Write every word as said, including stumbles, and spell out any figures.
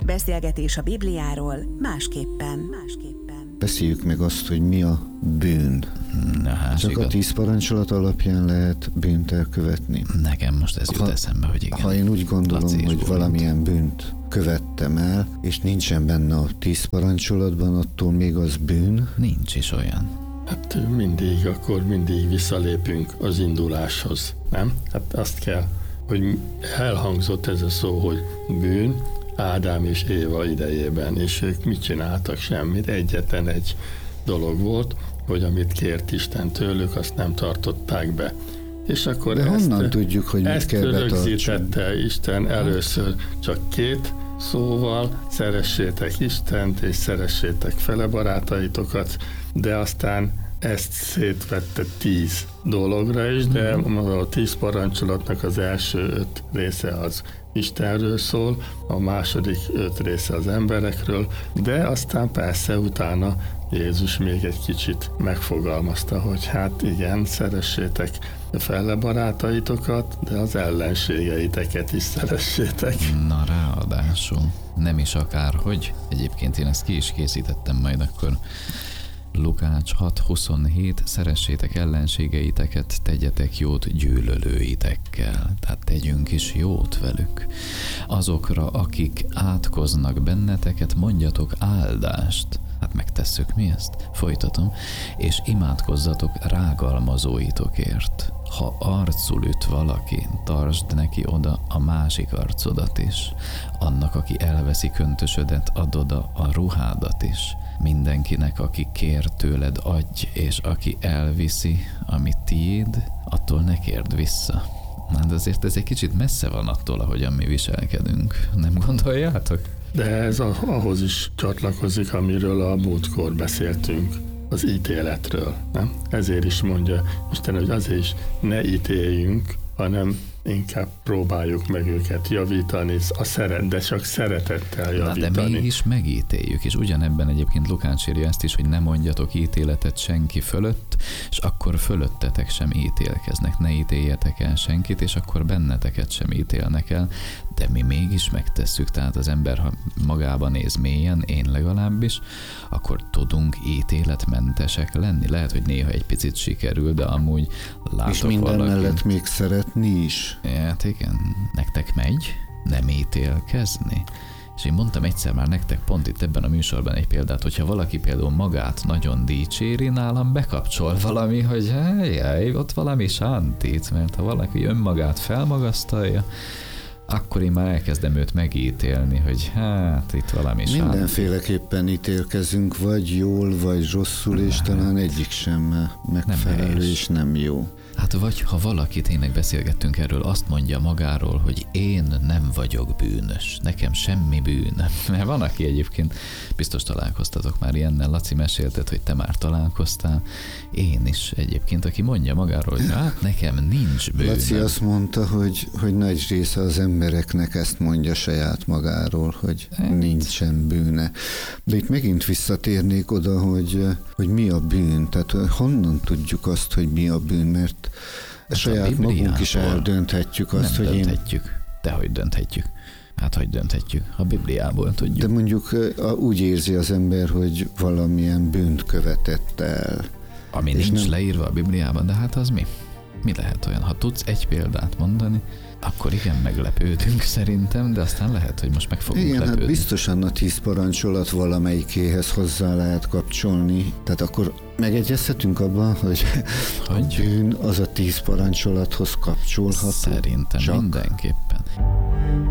Beszélgetés a Bibliáról másképpen. másképpen. Beszéljük meg azt, hogy mi a bűn. Na, hát, Csak igaz. a tíz parancsolat alapján lehet bűnt elkövetni. Nekem most ez jut Ha- eszembe, hogy igen. Ha én úgy gondolom, Laci és hogy Bólint. valamilyen bűnt követtem el, és nincsen benne a tíz parancsolatban, attól még az bűn. Nincs is olyan. Hát mindig, akkor mindig visszalépünk az induláshoz, nem? Hát azt kell, hogy elhangzott ez a szó, hogy bűn Ádám és Éva idejében, és ők mit csináltak? Semmit. Egyetlen egy dolog volt, hogy amit kért Isten tőlük, azt nem tartották be. És akkor De ezt, honnan tudjuk, hogy mit ezt kell betartsani? rögzítette Isten először csak két szóval, szeressétek Istent, és szeressétek fele barátaitokat, de aztán ezt szétvette tíz dologra is, de a tíz parancsolatnak az első öt része az Istenről szól, a második öt része az emberekről, de aztán persze utána Jézus még egy kicsit megfogalmazta, hogy hát igen, szeressétek fele barátaitokat, de az ellenségeiteket is szeressétek. Na ráadásul, nem is akárhogy. Egyébként én ezt ki is készítettem majd akkor. Lukács hat huszonhét, szeressétek ellenségeiteket, tegyetek jót gyűlölőitekkel. Tehát tegyünk is jót velük. Azokra, akik átkoznak benneteket, mondjatok áldást. Hát megtesszük mi ezt? Folytatom. És imádkozzatok rágalmazóitokért. Ha arcul üt valaki, tartsd neki oda a másik arcodat is. Annak, aki elveszi köntösödet, add oda a ruhádat is. Mindenkinek, aki kér tőled, adj, és aki elviszi, amit tiéd, attól ne kérd vissza. Hát azért ez egy kicsit messze van attól, ahogyan mi viselkedünk. Nem gondoljátok? De ez a, ahhoz is csatlakozik, amiről a múltkor beszéltünk, az ítéletről, nem? Ezért is mondja Isten, hogy azért is ne ítéljünk, hanem inkább próbáljuk meg őket javítani, a szeret, de csak szeretettel javítani. Na, de mégis megítéljük, és ugyanebben egyébként Lukács írja ezt is, hogy ne mondjatok ítéletet senki fölött, és akkor fölöttetek sem ítélkeznek. Ne ítéljetek el senkit, és akkor benneteket sem ítélnek el, de mi mégis megtesszük. Tehát az ember, ha magában néz mélyen, én legalábbis, akkor tudunk ítéletmentesek lenni. Lehet, hogy néha egy picit sikerül, de amúgy látok És minden valakit. mellett még szeretni is. Hát igen, nektek megy nem ítélkezni? És én mondtam egyszer már nektek pont itt ebben a műsorban egy példát, hogyha valaki például magát nagyon dicséri, nálam bekapcsol valami, hogy jaj, ott valami sántít, mert ha valaki önmagát felmagasztalja, akkor én már elkezdem őt megítélni, hogy hát itt valami sántít. Mindenféleképpen ítélkezünk, vagy jól, vagy rosszul, és Nem. talán egyik sem megfelelő, helyes. és nem jó. Hát vagy ha valaki, tényleg beszélgettünk erről, azt mondja magáról, hogy én nem vagyok bűnös, nekem semmi bűn. Mert van, aki egyébként, biztos találkoztatok már ilyennel, Laci mesélted, hogy te már találkoztál, én is egyébként, aki mondja magáról, hogy hát nekem nincs bűn. Laci azt mondta, hogy, hogy nagy része az embereknek ezt mondja saját magáról, hogy Hát. nincsen bűne. De itt megint visszatérnék oda, hogy, hogy mi a bűn, tehát honnan tudjuk azt, hogy mi a bűn, mert Hát saját a magunk is Bibliából. eldönthetjük azt, nem hogy én... dönthetjük. Dehogy dönthetjük. Hát hogy dönthetjük? A Bibliából tudjuk. De mondjuk úgy érzi az ember, hogy valamilyen bűnt követett el. Ami és nincs nem- leírva a Bibliában, de hát az mi? Mi lehet olyan? Ha tudsz egy példát mondani, akkor igen, meglepődünk szerintem, de aztán lehet, hogy most meg fogunk Igen, lepődni. hát biztosan a tíz parancsolat valamelyikéhez hozzá lehet kapcsolni. Tehát akkor megegyezhetünk abban, hogy Hogy? a bűn az a tíz parancsolathoz kapcsolható. Szerintem Csak. mindenképpen.